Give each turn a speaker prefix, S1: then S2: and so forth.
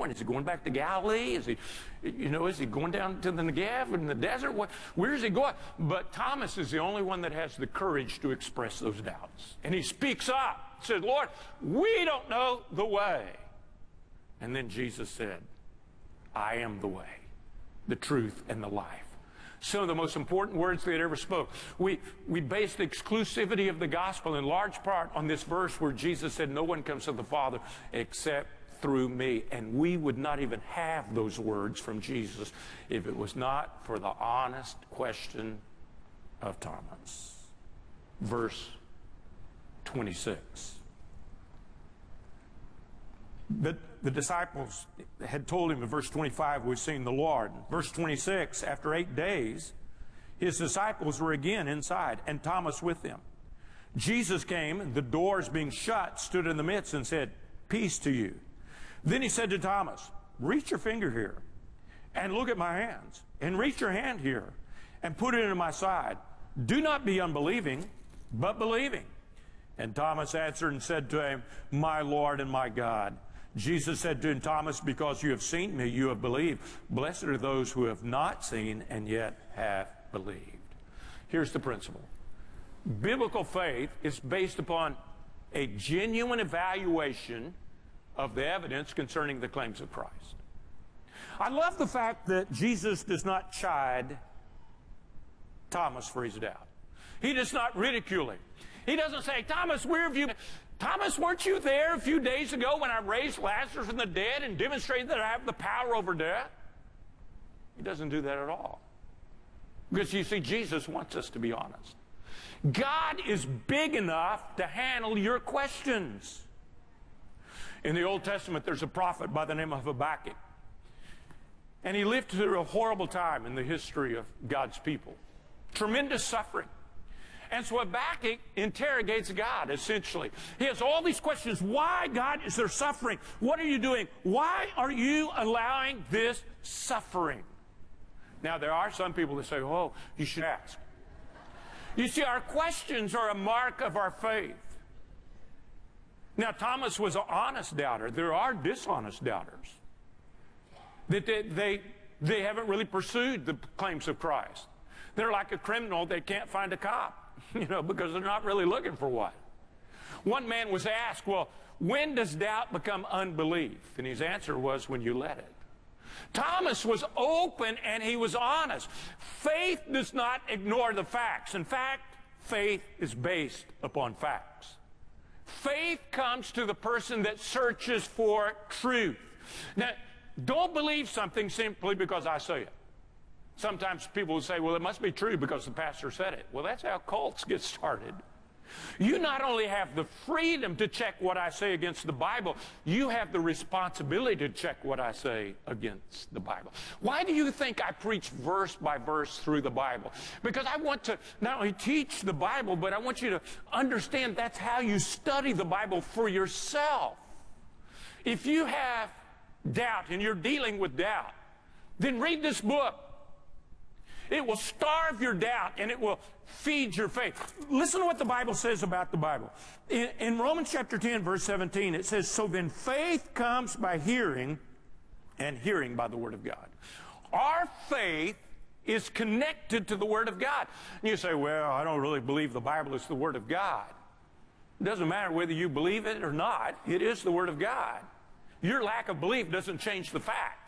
S1: going? Is he going back to Galilee? Is he, is he going down to the Negev in the desert? Where is he going? But Thomas is the only one that has the courage to express those doubts. And he speaks up, says, Lord, we don't know the way. And then Jesus said, I am the way, the truth, and the life. Some of the most important words they had ever spoke. We base the exclusivity of the gospel in large part on this verse where Jesus said, no one comes to the Father except through me. And we would not even have those words from Jesus if it was not for the honest question of Thomas. Verse 26. The disciples had told him in verse 25, we've seen the Lord. Verse 26, after 8 days, his disciples were again inside, and Thomas with them. Jesus came, and the doors being shut, stood in the midst and said, peace to you. Then he said to Thomas, reach your finger here, and look at my hands, and reach your hand here, and put it into my side. Do not be unbelieving, but believing. And Thomas answered and said to him, my Lord and my God. Jesus said to him, Thomas, because you have seen me, you have believed. Blessed are those who have not seen and yet have believed. Here's the principle. Biblical faith is based upon a genuine evaluation of the evidence concerning the claims of Christ. I love the fact that Jesus does not chide Thomas for his doubt. He does not ridicule him. He doesn't say, Thomas, where have you been? Thomas, weren't you there a few days ago when I raised Lazarus from the dead and demonstrated that I have the power over death? He doesn't do that at all. Because you see, Jesus wants us to be honest. God is big enough to handle your questions. In the Old Testament, there's a prophet by the name of Habakkuk. And he lived through a horrible time in the history of God's people. Tremendous suffering. And so Habakkuk interrogates God, essentially. He has all these questions. Why, God, is there suffering? What are you doing? Why are you allowing this suffering? Now, there are some people that say, oh, you should ask. You see, our questions are a mark of our faith. Now, Thomas was an honest doubter. There are dishonest doubters. That they haven't really pursued the claims of Christ. They're like a criminal that can't find a cop. Because they're not really looking for one. One man was asked, well, when does doubt become unbelief? And his answer was, when you let it. Thomas was open and he was honest. Faith does not ignore the facts. In fact, faith is based upon facts. Faith comes to the person that searches for truth. Now, don't believe something simply because I say it. Sometimes people will say, well, it must be true because the pastor said it. Well, that's how cults get started. You not only have the freedom to check what I say against the Bible, you have the responsibility to check what I say against the Bible. Why do you think I preach verse by verse through the Bible? Because I want to not only teach the Bible, but I want you to understand that's how you study the Bible for yourself. If you have doubt and you're dealing with doubt, then read this book. It will starve your doubt, and it will feed your faith. Listen to what the Bible says about the Bible. In Romans chapter 10, verse 17, it says, so then faith comes by hearing, and hearing by the Word of God. Our faith is connected to the Word of God. And you say, well, I don't really believe the Bible is the Word of God. It doesn't matter whether you believe it or not. It is the Word of God. Your lack of belief doesn't change the fact.